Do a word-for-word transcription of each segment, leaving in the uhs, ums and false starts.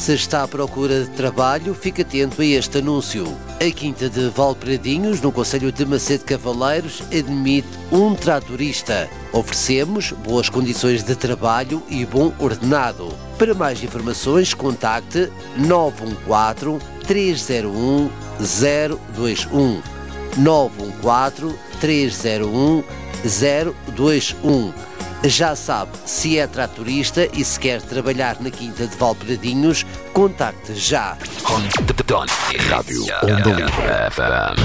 Se está à procura de trabalho, fique atento a este anúncio. A Quinta de Valpradinhos, no concelho de Macedo Cavaleiros, admite um tratorista. Oferecemos boas condições de trabalho e bom ordenado. Para mais informações, contacte nove um quatro, três zero um, zero dois um. nove um quatro, três zero um, zero dois um. Já sabe, se é tratorista e se quer trabalhar na Quinta de Valpradinhos, contacte já. Rádio Onda Livre.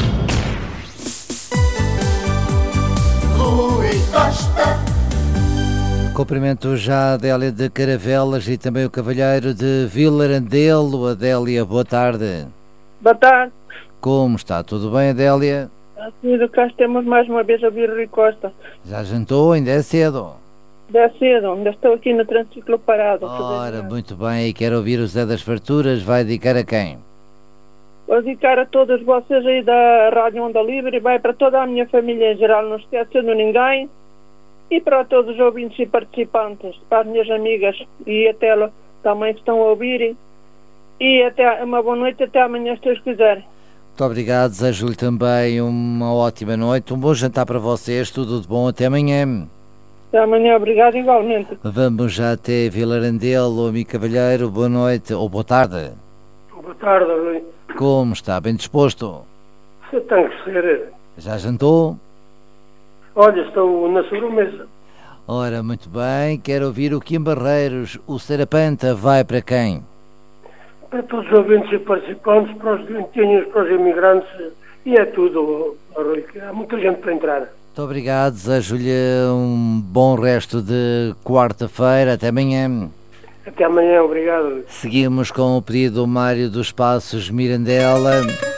Rui Costa. Cumprimento já a Adélia de Caravelas e também o cavalheiro de Vilarandelo. Adélia, boa tarde. Boa tarde. Como está? Tudo bem, Adélia? Senhor, cá temos mais uma vez a ouvir Rui Costa. Já jantou? Ainda é cedo. Ainda é cedo, ainda estou aqui no trânsito parado. Ora, muito bem. E quero ouvir o Zé das Farturas. Vai dedicar a quem? Vou dedicar a todos vocês aí da Rádio Onda Livre e vai para toda a minha família em geral, não esquecendo ninguém. E para todos os ouvintes e participantes, para as minhas amigas e até lá também que estão a ouvirem. E até uma boa noite, até amanhã, se Deus quiser. Muito obrigado, desejo-lhe também uma ótima noite, um bom jantar para vocês, tudo de bom, até amanhã. Até amanhã, obrigado igualmente. Vamos já até Vilarandelo, amigo cavalheiro, boa noite, ou boa tarde. Boa tarde, Rui. Como está? Bem disposto? Você tem que ser. Já jantou? Olha, estou na sobremesa. Ora, muito bem, quero ouvir o Kim Barreiros, o Serapanta vai para quem? Para todos os ouvintes e participantes, para os dentinhos, para os imigrantes, e é tudo, Rui, há muita gente para entrar. Muito obrigado, desejo-lhe um bom resto de quarta-feira, até amanhã. Até amanhã, obrigado. Seguimos com o pedido do Mário dos Passos Mirandela.